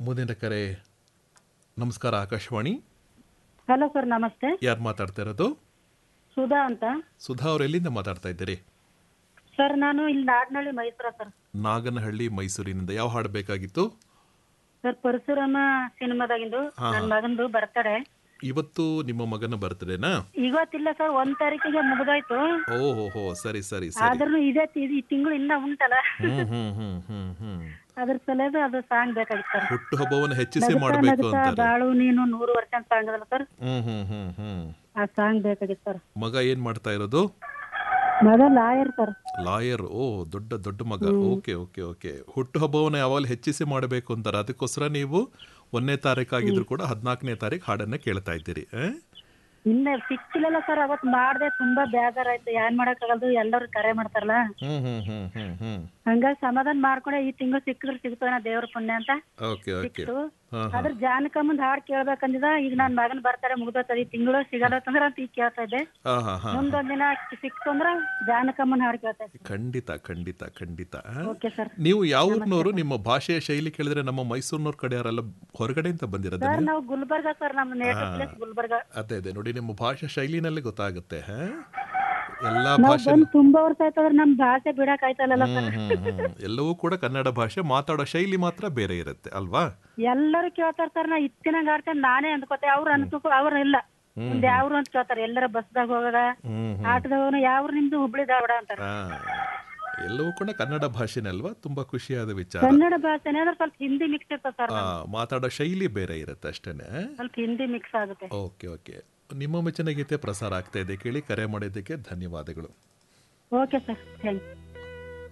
ಮುಂದಿನ ಕರೆ. ನಮಸ್ಕಾರ, ಆಕಾಶವಾಣಿ. ಹಲೋ ಸರ್, ನಮಸ್ತೆ. ಯಾರು ಮಾತಾಡ್ತಾ ಇರೋದು? ಸುಧಾ ಅಂತ. ಸುಧಾ ಅವ್ರು ಎಲ್ಲಿಂದ ಮಾತಾಡ್ತಾ ಇದ್ದೀರಿ? ಸರ್, ನಾನು ಇಲ್ಲಿ ನಾಗನಹಳ್ಳಿ, ಮೈಸೂರ ಸರ್. ನಾಗನಹಳ್ಳಿ, ಮೈಸೂರಿನಿಂದ. ಯಾವ ಹಾಡು ಬೇಕಾಗಿತ್ತು? ಸರ್, ಪರಶುರಾಮ ಸಿನಿಮಾದಾಗಿಂದು ನನ್ನ ಮಗಂದು ಬರ್ತಡೆ. ಇವತ್ತು ನಿಮ್ಮ ಮಗನ ಬರ್ತ್ಡೇನಾ? ಇವತ್ತಿಲ್ಲ ಸರ್, 1 ತಾರೀಕಿಗೆ ಮುಗಿದಾಯ್ತು. ಓಹೋ, ಸರಿ ಸರಿ ಸರಿ. ಆದ್ರೂ ಇದೇ ಈ ತಿಂಗಳು ಇನ್ನ ಉಂಟಲ್ಲ, ಅದ್ರ ಸಲದ ಅದು ಸಾಂಗ್ ಬೇಕಾಗಿತ್ತು ಸರ್. ಹುಟ್ಟು ಹಬ್ಬವನ್ನು ಹೆಚ್ಚಿಸಿ ಮಾಡಬೇಕು ಅಂತ. ಬಾಳು ನೀನು 100 ವರ್ಷ ಅಂತ ಸಾಂಗ್ ಅದಲ್ಲ ಸರ್, ಆ ಸಾಂಗ್ ಬೇಕಾಗಿತ್ತು ಸರ್. ಮಗ ಏನ್ ಮಾಡ್ತಾ ಇರೋದು? ಮಗ ಲಾಯರ್ ಸರ್. ಲಾಯರ್. ಓ, ದೊಡ್ಡ ದೊಡ್ಡ ಮಗ. Okay okay okay. ಹುಟ್ಟು ಹಬ್ಬವನ್ನು ಯಾವಾಗ ಹೆಚ್ಚಿಸಿ ಮಾಡಬೇಕು ಅಂತಾರೆ, ಅದಕ್ಕೋಸ್ಕರ ನೀವು 1ನೇ ತಾರೀಕು ಆಗಿದ್ರು ಕೂಡ 14ನೇ ತಾರೀಕು ಹಾಡನ್ನ ಕೇಳ್ತಾ ಇದ್ದೀರಿ. ಇನ್ನ ಸಿಕ್ಕಿಲ್ಲ ಸರ್, ಅವತ್ ಮಾಡ್ದೆ, ತುಂಬಾ ಬೇಜಾರಾಯ್ತು. ಏನ್ ಮಾಡಕ್ಕಾಗಲ್ದು, ಎಲ್ಲರೂ ಕರೆ ಮಾಡ್ತಾರಲ್ಲ, ಹಂಗಾಗಿ ಸಮಾಧಾನ ಮಾಡ್ಕೊಂಡೆ ಈ ತಿಂಗಳು ಸಿಕ್ಕಿದ್ರೆ ಸಿಗ್ತಾನ ದೇವ್ರ ಪುಣ್ಯ ಅಂತ ಸಿಕ್ತು. ಅದ್ರ ಜಾನಕ ಮುಂದ್ ಹಾಡ್ ಕೇಳ್ಬೇಕಂದಿದ. ಈಗ ನನ್ ಮಗನ್ ಬರ್ತಾರೆ, ಮುಗ್ದೋತದ, ಈ ತಿಂಗಳು ಸಿಗಲ್ಲ ಅಂತಂದ್ರ ಅಂತ ಈಗ ಕೇಳ್ತಾ ಇದ್ದೆ. ಮುಂದೊಂದ್ ದಿನ ಸಿಕ್ತು ಅಂದ್ರ ಜಾನಕಮ್ಮನ್ ಹಾಡ್ ಕೇಳ್ತಾ ಇದ್ದೆ. ಖಂಡಿತ ಖಂಡಿತ ಖಂಡಿತ. Okay sir. ನೀವು ಯಾವ ಊರ್ನವರು? ನಿಮ್ಮ ಭಾಷೆಯ ಶೈಲಿ ಕೇಳಿದ್ರೆ ನಮ್ಮ ಮೈಸೂರಿನವ್ರ ಕಡೆ ಯಾರಲ್ಲ ಹೊರಗಡೆ ಅಂತ ಬಂದಿರೋದು? ಸರ್, ನಾವು ಗುಲ್ಬರ್ಗ ಸರ್, ನಮ್ಮ ನೇಟಿವ್ ಪ್ಲೇಸ್ ಗುಲ್ಬರ್ಗ. ಅದೇ ಅದೇ ನೋಡಿ, ನಿಮ್ಮ ಭಾಷಾ ಶೈಲಿನಲ್ಲಿ ಗೊತ್ತಾಗುತ್ತೆ. ಎಲ್ಲಾ ಭಾಷೆ ತುಂಬಾ ವರ್ಷ ಆಯ್ತಂದ್ರೆ ನಮ್ ಭಾಷೆ ಬಿಡಕ್ ಆಯ್ತಲ್ಲ ಸರ್. ಎಲ್ಲವೂ ಕೂಡ ಕನ್ನಡ ಭಾಷೆ, ಮಾತಾಡೋ ಶೈಲಿ ಮಾತ್ರ ಬೇರೆ ಇರುತ್ತೆ ಅಲ್ವಾ? ಎಲ್ಲರೂ ಕೇಳ್ತಾರ ಸರ್, ನಾ ಇತ್ತಿನಂಗ ಆಡ್ತೇನೆ ನಾನೇ ಅಂದ್ಕೋತೆ. ಅವ್ರು ಅನ್ಸು ಅವ್ರ ಇಲ್ಲ, ಮುಂದೆ ಯಾವ್ರು ಅಂತ ಕೇಳ್ತಾರೆ. ಎಲ್ಲರ ಬಸ್ದಾಗ ಹೋಗದ, ಆಟದವನು ಯಾವ್ರು ನಿಮ್ದು ಹುಬ್ಳಿ ಧಾರವಾಡ ಅಂತಾರ. ಎಲ್ಲವೂ ಕೂಡ ಕನ್ನಡ ಭಾಷೆನೇ ಅಲ್ವಾ? ತುಂಬಾ ಖುಷಿಯಾದ ವಿಚಾರ. ಕನ್ನಡ ಭಾಷೆನೇ ಅಂದ್ರೆ ಸ್ವಲ್ಪ ಹಿಂದಿ ಮಿಕ್ಸ್ ಇರ್ತದೆ ಸರ್. ಮಾತಾಡೋ ಶೈಲಿ ಬೇರೆ ಇರುತ್ತೆ ಅಷ್ಟೇನೆ, ಸ್ವಲ್ಪ ಹಿಂದಿ ಮಿಕ್ಸ್ ಆಗುತ್ತೆ. Okay okay. ನಿಮ್ಮ ಮೆಚ್ಚಿನ ಗೀತೆ ಪ್ರಸಾರ ಆಗ್ತಾ ಇದೆ, ಕೇಳಿ. ಕರೆ ಮಾಡಿದ್ದಕ್ಕೆ ಧನ್ಯವಾದಗಳು. Okay sir, thank you.